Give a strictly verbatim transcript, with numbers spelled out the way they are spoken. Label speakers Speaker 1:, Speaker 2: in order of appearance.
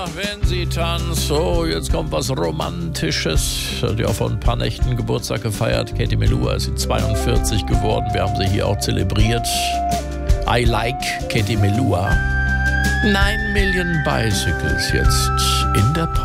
Speaker 1: Wenn sie tanzt, so, jetzt kommt was Romantisches. Hat ja vor ein paar Nächten Geburtstag gefeiert. Katie Melua ist zweiundvierzig geworden. Wir haben sie hier auch zelebriert. I like Katie Melua. Nine Million Bicycles jetzt in der